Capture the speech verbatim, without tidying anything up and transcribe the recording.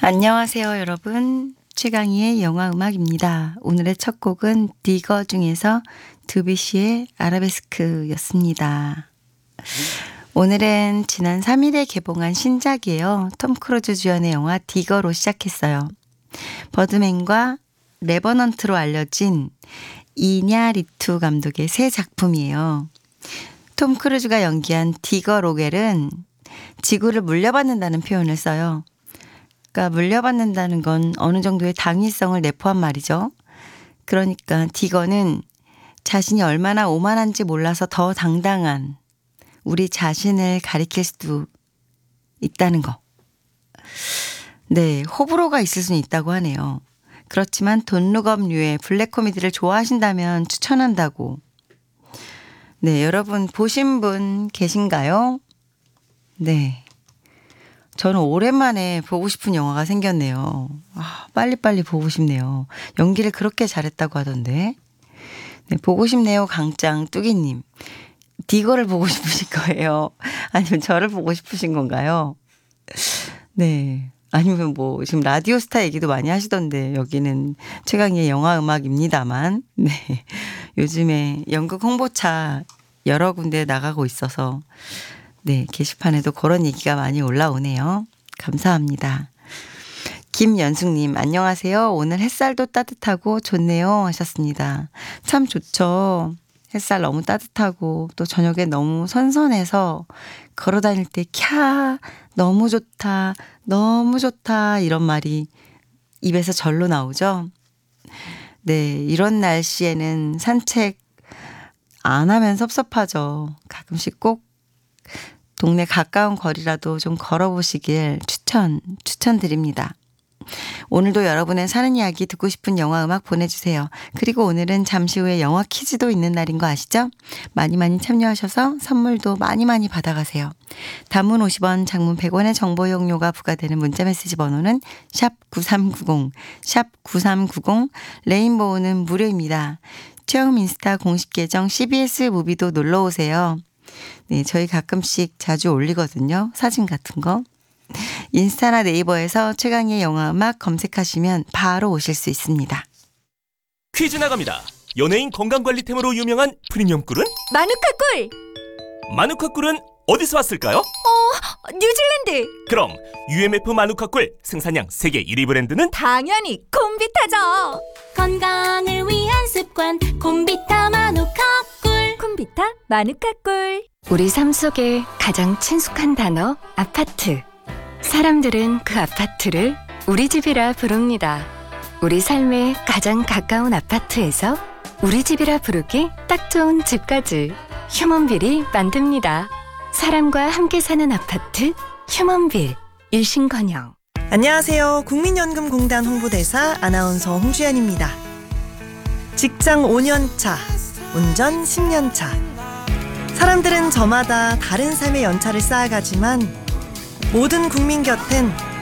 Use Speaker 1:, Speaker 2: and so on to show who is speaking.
Speaker 1: 안녕하세요, 여러분. 최강희의 영화음악입니다. 오늘의 첫 곡은 디거 중에서 드뷔시의 아라베스크였습니다. 오늘은 지난 삼 일에 개봉한 신작이에요. 톰 크루즈 주연의 영화 디거로 시작했어요. 버드맨과 레버넌트로 알려진 이냐리투 감독의 새 작품이에요. 톰 크루즈가 연기한 디거 로겔은 지구를 물려받는다는 표현을 써요. 그러니까 물려받는다는 건 어느 정도의 당위성을 내포한 말이죠. 그러니까 디거는 자신이 얼마나 오만한지 몰라서 더 당당한 우리 자신을 가리킬 수도 있다는 거. 네, 호불호가 있을 수는 있다고 하네요. 그렇지만 돈룩업류의 블랙 코미디를 좋아하신다면 추천한다고. 네, 여러분 보신 분 계신가요? 네. 저는 오랜만에 보고 싶은 영화가 생겼네요. 아, 빨리빨리 보고 싶네요. 연기를 그렇게 잘했다고 하던데. 네, 보고 싶네요, 강짱 뚜기님. 디거를 보고 싶으신 거예요? 아니면 저를 보고 싶으신 건가요? 네. 아니면 뭐 지금 라디오스타 얘기도 많이 하시던데 여기는 최강희의 영화음악입니다만. 네. 요즘에 연극 홍보차 여러 군데 나가고 있어서 네, 게시판에도 그런 얘기가 많이 올라오네요. 감사합니다. 김연숙님, 안녕하세요. 오늘 햇살도 따뜻하고 좋네요 하셨습니다. 참 좋죠. 햇살 너무 따뜻하고 또 저녁에 너무 선선해서 걸어 다닐 때 캬, 너무 좋다, 너무 좋다 이런 말이 입에서 절로 나오죠. 네, 이런 날씨에는 산책 안 하면 섭섭하죠. 가끔씩 꼭 동네 가까운 거리라도 좀 걸어보시길 추천, 추천드립니다. 오늘도 여러분의 사는 이야기 듣고 싶은 영화 음악 보내주세요. 그리고 오늘은 잠시 후에 영화 퀴즈도 있는 날인 거 아시죠? 많이 많이 참여하셔서 선물도 많이 많이 받아가세요. 단문 오십 원, 장문 백 원의 정보 이용료가 부과되는 문자메시지 번호는 샵 구삼구공, 샵 구삼구공, 레인보우는 무료입니다. 최영 인스타 공식 계정 씨비에스 무비도 놀러오세요. 네, 저희 가끔씩 자주 올리거든요. 사진 같은 거. 인스타나 네이버에서 최강희의 영화음악 검색하시면 바로 오실 수 있습니다.
Speaker 2: 퀴즈 나갑니다. 연예인 건강관리템으로 유명한 프리미엄 꿀은?
Speaker 3: 마누카 꿀!
Speaker 2: 마누카 꿀은 어디서 왔을까요?
Speaker 3: 어, 뉴질랜드!
Speaker 2: 그럼 유엠에프 마누카 꿀 생산량 세계 일 위 브랜드는?
Speaker 3: 당연히 콤비타죠! 건강을 위한 습관 콤비타 마누카 꿀! 콤비타 마누카 꿀!
Speaker 4: 우리 삶 속에 가장 친숙한 단어 아파트. 사람들은 그 아파트를 우리 집이라 부릅니다. 우리 삶에 가장 가까운 아파트에서 우리 집이라 부르기 딱 좋은 집까지 휴먼빌이 만듭니다. 사람과 함께 사는 아파트 휴먼빌. 일신건영.
Speaker 5: 안녕하세요. 국민연금공단 홍보대사 아나운서 홍주연입니다. 직장 오 년 차, 운전 십 년 차. 사람들은 저마다 다른 삶의 연차를 쌓아가지만 모든 국민 곁엔